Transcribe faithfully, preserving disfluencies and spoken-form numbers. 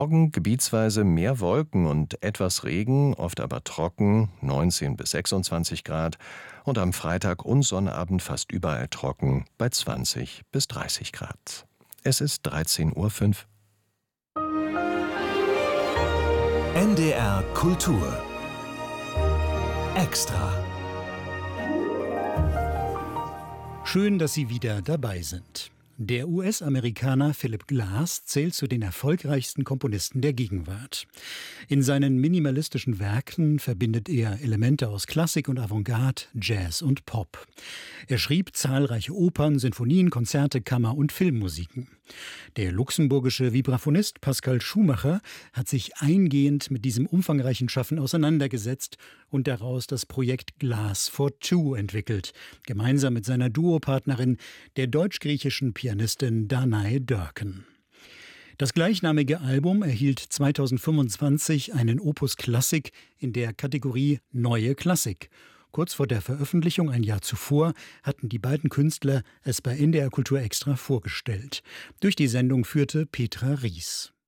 Morgen gebietsweise mehr Wolken und etwas Regen, oft aber trocken, neunzehn bis sechsundzwanzig Grad. Und am Freitag und Sonnabend fast überall trocken, bei zwanzig bis dreißig Grad. Es ist dreizehn Uhr fünf. N D R Kultur Extra. Schön, dass Sie wieder dabei sind. Der U S-Amerikaner Philip Glass zählt zu den erfolgreichsten Komponisten der Gegenwart. In seinen minimalistischen Werken verbindet er Elemente aus Klassik und Avantgarde, Jazz und Pop. Er schrieb zahlreiche Opern, Sinfonien, Konzerte, Kammer- und Filmmusiken. Der luxemburgische Vibraphonist Pascal Schumacher hat sich eingehend mit diesem umfangreichen Schaffen auseinandergesetzt und daraus das Projekt Glass for Two entwickelt, gemeinsam mit seiner Duopartnerin, der deutsch-griechischen Pianistin Danae Dörken. Das gleichnamige Album erhielt zweitausendfünfundzwanzig einen Opus Klassik in der Kategorie Neue Klassik. Kurz vor der Veröffentlichung ein Jahr zuvor hatten die beiden Künstler es bei N D R Kultur Extra vorgestellt. Durch die Sendung führte Petra Ries.